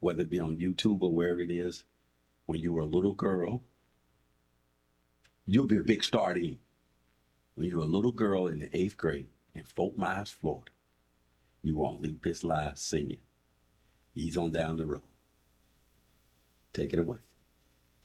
whether it be on YouTube or wherever it is, when you were a little girl, you'll be a big star then. When you were a little girl in the 8th grade in Fort Myers, Florida, you were on Leap This Live singing Ease on Down the Road. Take it away.